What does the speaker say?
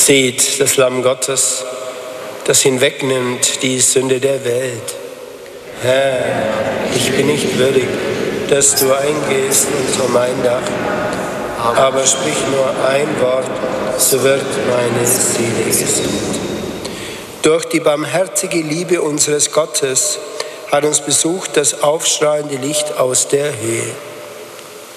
Seht das Lamm Gottes, das hinwegnimmt die Sünde der Welt. Herr, ich bin nicht würdig, dass du eingehst unter mein Dach, aber sprich nur ein Wort, so wird meine Seele gesund. Durch die barmherzige Liebe unseres Gottes hat uns besucht das aufstrahlende Licht aus der Höhe.